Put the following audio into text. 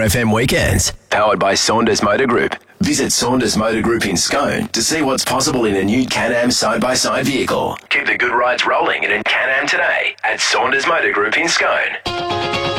FM weekends. Powered by Saunders Motor Group. Visit Saunders Motor Group in Scone to see what's possible in a new Can-Am side-by-side vehicle. Keep the good rides rolling in a Can-Am today at Saunders Motor Group in Scone.